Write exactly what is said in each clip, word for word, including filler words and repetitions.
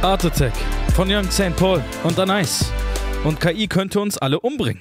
Art Attack von Young Saint Paul und Anais. Und K I könnte uns alle umbringen.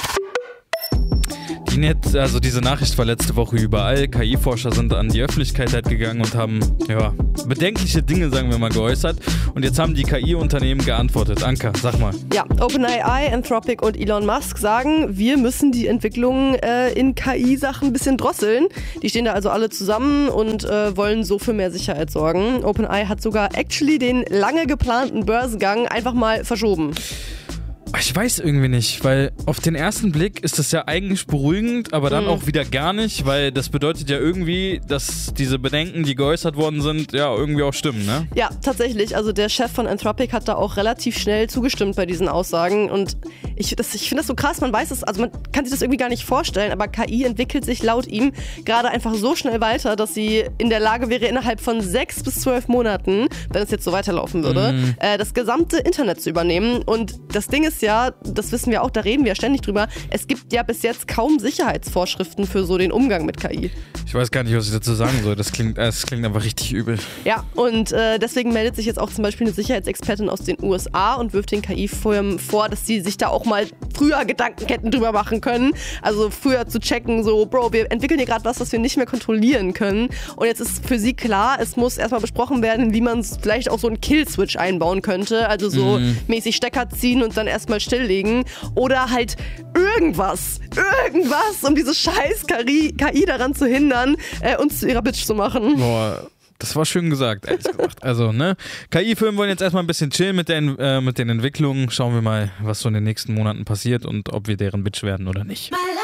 Die Net, also diese Nachricht war letzte Woche überall. K I-Forscher sind an die Öffentlichkeit halt gegangen und haben ja, bedenkliche Dinge, sagen wir mal, geäußert. Und jetzt haben die K I-Unternehmen geantwortet. Anka, sag mal. Ja, OpenAI, Anthropic und Elon Musk sagen, wir müssen die Entwicklung äh, in K I-Sachen ein bisschen drosseln. Die stehen da also alle zusammen und äh, wollen so für mehr Sicherheit sorgen. OpenAI hat sogar actually den lange geplanten Börsengang einfach mal verschoben. Ich weiß irgendwie nicht, weil auf den ersten Blick ist das ja eigentlich beruhigend, aber dann mhm. auch wieder gar nicht, weil das bedeutet ja irgendwie, dass diese Bedenken, die geäußert worden sind, ja irgendwie auch stimmen, ne? Ja, tatsächlich. Also der Chef von Anthropic hat da auch relativ schnell zugestimmt bei diesen Aussagen und ich, das, ich finde das so krass, man weiß es, also man kann sich das irgendwie gar nicht vorstellen, aber K I entwickelt sich laut ihm gerade einfach so schnell weiter, dass sie in der Lage wäre, innerhalb von sechs bis zwölf Monaten, wenn es jetzt so weiterlaufen würde, mhm. äh, das gesamte Internet zu übernehmen. Und das Ding ist ja, das wissen wir auch, da reden wir ja ständig drüber, es gibt ja bis jetzt kaum Sicherheitsvorschriften für so den Umgang mit K I. Ich weiß gar nicht, was ich dazu sagen soll. Das klingt, das klingt einfach richtig übel. Ja, und äh, deswegen meldet sich jetzt auch zum Beispiel eine Sicherheitsexpertin aus den U S A und wirft den K I-Firmen vor, dass sie sich da auch mal früher Gedankenketten drüber machen können. Also früher zu checken, so, Bro, wir entwickeln hier gerade was, was wir nicht mehr kontrollieren können. Und jetzt ist für sie klar, es muss erstmal besprochen werden, wie man vielleicht auch so einen Kill-Switch einbauen könnte. Also so mm. mäßig Stecker ziehen und dann erstmal stilllegen. Oder halt irgendwas, irgendwas, um diese scheiß K I daran zu hindern, äh, uns zu ihrer Bitch zu machen. Boah. Das war schön gesagt, ehrlich gesagt. Also, ne? K I-Firmen wollen jetzt erstmal ein bisschen chillen mit den, äh, mit den Entwicklungen. Schauen wir mal, was so in den nächsten Monaten passiert und ob wir deren Bitch werden oder nicht.